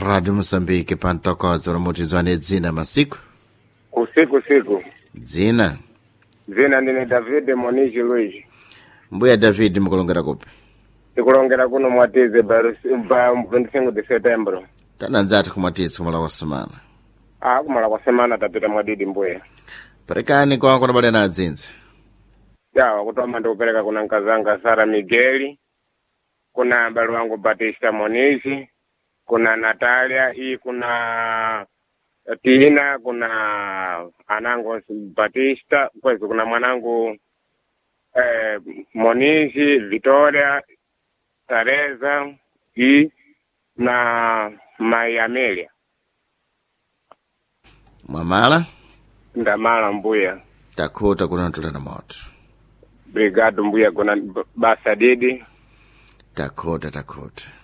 Rádio Moçambique, pantokoza ramutizwane dzina masiku. Usiku. Dzina Ndine David Monizi Luis. Mbuya David mukulongera kupi? Tikulongera kuno mwatize ba 25 de setembro. Tananzati kumatizi kumala kwa semana. Kumala kwa semana tapita mwadidi mbuya. Perekani kwa kuna bale na adzinzi. Yawa kutoma ndikupereka kuna nkazanga Sara Migueli. Kuna mbali wangu Batista Monizi. Kuna Natalia, kuna Tina, kuna anangu Batista, kwezo kuna mwanangu Monizi, Victoria, Teresa, na Maria Amelia. Mwamala? Ndamala mbuya. Takota kuna ntula na moto. Brigado mbuya kuna Basa Didi. Takota.